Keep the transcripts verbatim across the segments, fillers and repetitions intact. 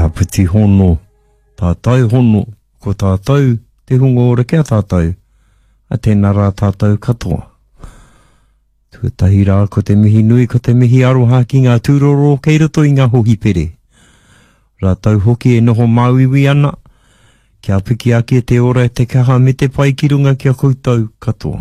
haputi hono, tātou hono, ko tātou, te hunga ora kia tātou, a tēnā rā tātou katoa. Tuatahi rā ko te mihi nui, ko te mihi aroha ki ngā tūroro, kei roto i ngā hohi pere. Rātau hoki e noho mauiwi ana, kia piki ake te ora e te kaha me te pai ki runga kia koutou katoa.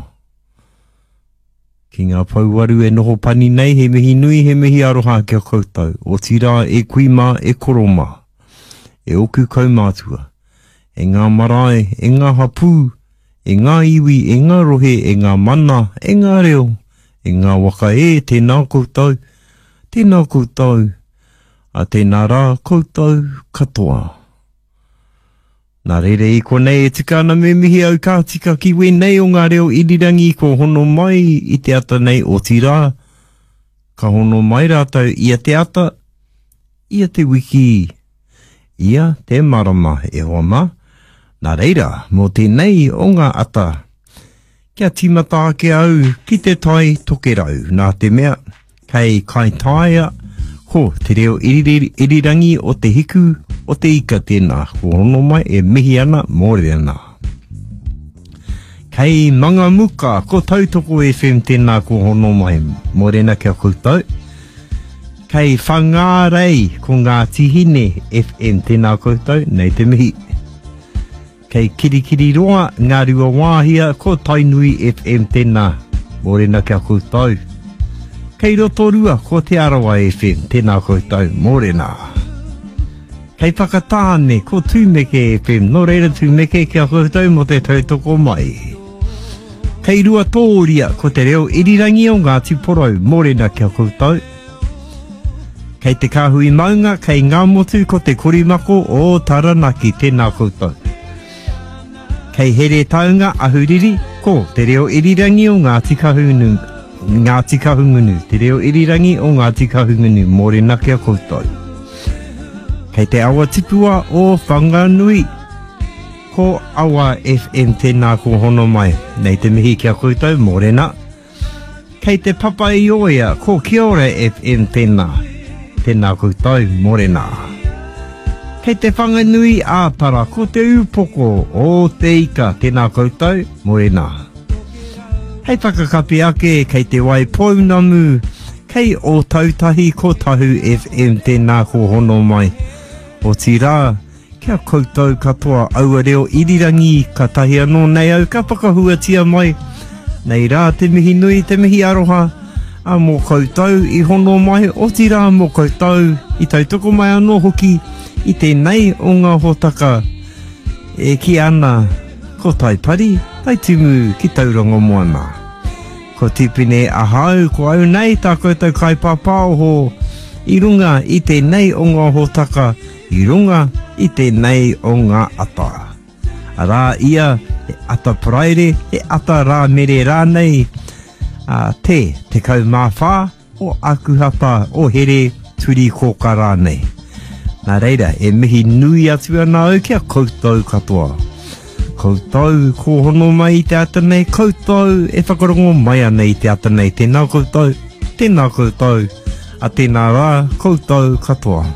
Ki ngā pauaru e noho pani nei, he mihi nui, he mihi aroha kia koutou. O tira e kuima, e koroma, e oku kaumātua, e ngā marae, e ngā hapū, e ngā iwi, e ngā rohe, e ngā mana, e ngā reo, e ngā waka e, tēnā koutou, tēnā koutou, a tēnā rā koutou katoa. Nā rere i konei e tika ana me mihi au kā tika ki wenei o ngā reo irirangi ko hono mai i te ata nei o tira. Ka hono mai rātau ia te ata, ia te wiki, ia te marama e hoa. Nā reira, mō tēnei o ngā ata. Kia timata ake au ki te tai toke rau. Nā te mea, kei kai taia, ko te reo iri, irirangi o te hiku, o te ika tēnā, ko hono mai e mihi ana mōre ana. Kei manga muka, ko Tautoko F M tēnā ko hono mai, mōre ana kia koutou. Kei whangārei, ko ngā tihine F M tēnā koutou, nei te mihi. Kei kirikiri roa, ngā rua wāhia, ko Tainui F M tēnā, mōre ana kia koutou. Kei Rotorua, ko te Arawa F M tēnā koutou, mōre ana. Kei Whakatāne, ko Tūmeke F M, no reira Tūmeke kia koutou mo te tautoko mai. Kei Ruatoria, ko te reo irirangi o ngā tiporau, mōrena kia koutou. Kei te kāhui maunga, kei ngā motu ko te korimako o Taranaki, tēnā koutou. Kei here taunga ahuriri, ko te reo irirangi o ngā tikahunu, ngā tikahungunu, te reo irirangi o ngā tikahungunu, mōrena kia koutou. Kei te awa tipua o Whanganui, ko Awa F M tēnā ko hono mai, nei te mihi kia koutou, mōrena. Kei te Papa i Oia, ko Kiora F M tēnā, tēnā koutou, mōrena. Kei te Whanganui ātara, ko te upoko o te ika, tēnā koutou, mōrena. Hei whakakapi ake, kei te wai pounamu, kei o Tautahi, ko Tahu F M tēnā ko hono mai. O tira, kia koutou katoa aua reo irirangi ka tahi anō nei au ka whakahuatia mai. Nei rā te mihi nui, te mihi aroha, a mō koutou i hono mai, o tira mō koutou i tautoko mai anō hoki i te nei o ngā hotaka. E ki ana, ko tai pari, tai tumu ki tauranga moana. Ko tipine ahau, ko au nei tā koutou kai pāpāo ho, i runga i te nei o ngā hotaka, i runga i te nei o ngā ata. Arā ia, e ata praere, e ata rā mere rānei, a te, te kau mawhā, o akuhata, o here, turi koka rānei. Nā reira, e mihi nui atu ana au kia koutou katoa. Koutou, ko hono mai i te ata nei, koutou, e whakarongo mai ana i te ata nei, tēnā koutou, tēnā koutou, a tēnā rā, koutou katoa.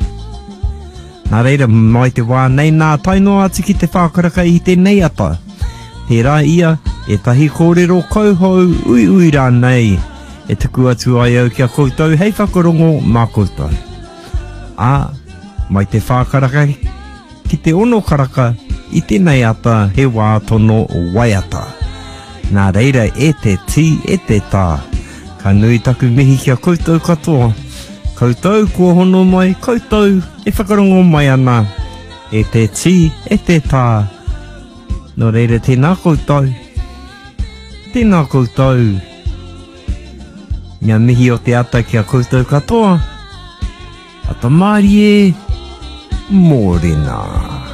Nā reira, mai te wā nei nā tainoa ati ki te whākaraka i te nei ata. He rā ia, e tahi kōrero kauhau ui ui rā nei, e tuku atu ai au kia koutou, hei whakarongo mā koutou. Ā, mai te whākaraka ki te ono karaka, i te nei ata, he wā tono waiata. Nā reira, e te ti, e te tā, ka nui taku mihi kia koutou katoa. Koutou, kua hono mai, koutou, e whakarongo mai ana. E te ti, e te tā. No reira, tēnā koutou. Tēnā koutou. Ngā mihi o te ata kia koutou katoa. Ata mārie, mōrena.